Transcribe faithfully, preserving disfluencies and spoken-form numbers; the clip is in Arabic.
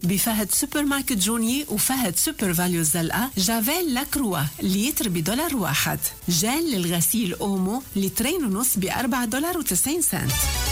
بفهد سوبر ماركت جوني وفهد سوبر فاليو الزلقة. جافيل لاكروا لتر بدولار واحد. جل للغسيل أومو لترين ونص بأربعة دولار وتسعين سنت.